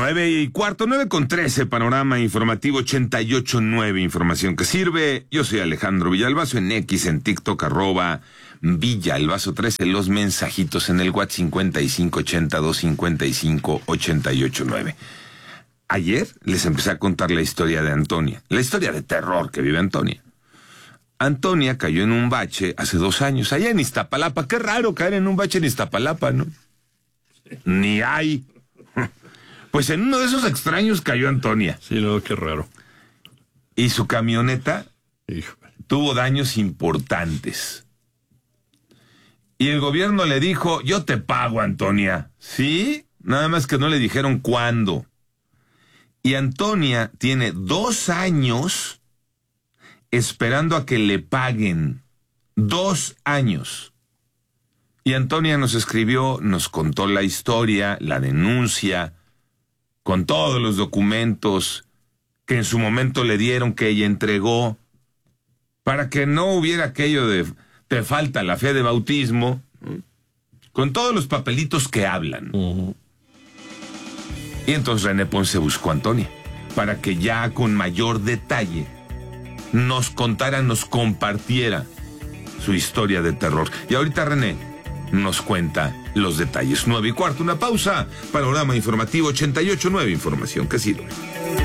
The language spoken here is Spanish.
9:15, 9:13, panorama informativo 88.9, información que sirve. Yo soy Alejandro Villalbazo, en X, en TikTok, @Villalbazo13, los mensajitos en el WhatsApp 5580-255-889. Ayer les empecé a contar la historia de Antonia, la historia de terror que vive Antonia. Antonia cayó en un bache hace 2 años, allá en Iztapalapa. Qué raro caer en un bache en Iztapalapa, ¿no? Ni hay. Pues en uno de esos extraños cayó Antonia. Sí, no, qué raro. Y su camioneta Híjole. tuvo daños importantes. Y el gobierno le dijo, yo te pago, Antonia. ¿Sí? Nada más que no le dijeron cuándo. Y Antonia tiene 2 años esperando a que le paguen. 2 años. Y Antonia nos escribió, nos contó la historia, la denuncia, con todos los documentos que en su momento le dieron, que ella entregó, para que no hubiera aquello de te falta la fe de bautismo, con todos los papelitos que hablan. Y entonces René Ponce buscó a Antonia, para que ya con mayor detalle nos contara, nos compartiera su historia de terror. Y ahorita René nos cuenta los detalles. 9:15, una pausa. Panorama informativo 88.9, información que sirve.